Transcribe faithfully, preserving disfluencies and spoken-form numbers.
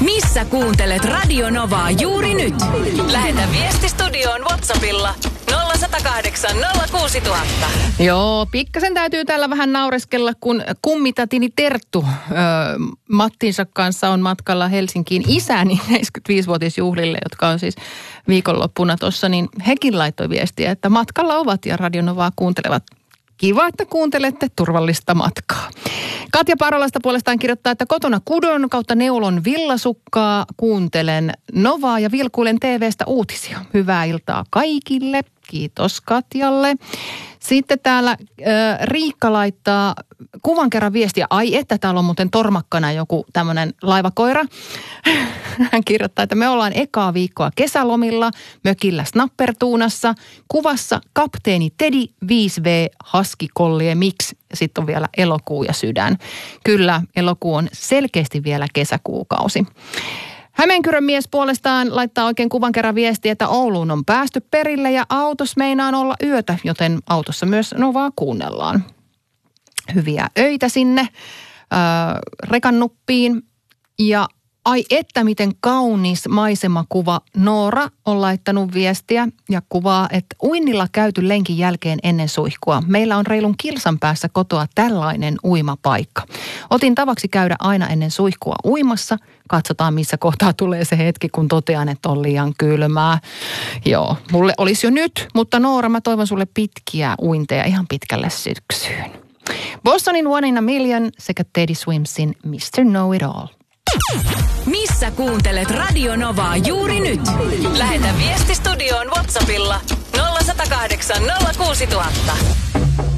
Missä kuuntelet Radio Novaa juuri nyt? Lähetä viesti studioon WhatsAppilla nolla yksi nolla kahdeksan nolla kuusi nolla nolla nolla. Joo, pikkasen täytyy täällä vähän naureskella, kun kummitatini Terttu ö, Mattinsa kanssa on matkalla Helsinkiin isäni neljäkymmentäviisivuotisjuhlille, jotka on siis viikonloppuna tuossa, niin hekin laittoi viestiä, että matkalla ovat ja Radio Novaa kuuntelevat. Kiva, että kuuntelette turvallista matkaa. Katja Parolasta puolestaan kirjoittaa, että kotona kudon kautta neulon villasukkaa, kuuntelen Novaa ja vilkuilen T V:stä uutisia. Hyvää iltaa kaikille. Kiitos Katjalle. Sitten täällä äh, Riikka laittaa kuvan kerran viestiä. Ai että täällä on muuten tormakkana joku tämmöinen laivakoira. Hän kirjoittaa, että me ollaan ekaa viikkoa kesälomilla, mökillä Snappertuunassa. Kuvassa kapteeni Teddy viisi V Husky Collie Mix. Sitten on vielä elokuu ja sydän. Kyllä, elokuu on selkeästi vielä kesäkuukausi. Hämeenkyrön mies puolestaan laittaa oikein kuvan kerran viestiä, että Ouluun on päästy perille ja autossa meinaan olla yötä, joten autossa myös Novaa kuunnellaan. Hyviä öitä sinne äh, rekan nuppiin. Ja ai että miten kaunis maisemakuva. Noora on laittanut viestiä ja kuvaa, että uinnilla käyty lenkin jälkeen ennen suihkua. Meillä on reilun kilsan päässä kotoa tällainen uimapaikka. Otin tavaksi käydä aina ennen suihkua uimassa. Katsotaan, missä kohtaa tulee se hetki, kun totean, että on liian kylmää. Joo, mulle olisi jo nyt, mutta Noora, mä toivon sulle pitkiä uinteja ihan pitkälle syksyyn. Bostonin One in a Million sekä Teddy Swimsin mister Know It All. Missä kuuntelet Radio Novaa juuri nyt? Lähetä viesti studioon WhatsAppilla nolla yksi nolla kahdeksan nolla kuusi nolla nolla nolla.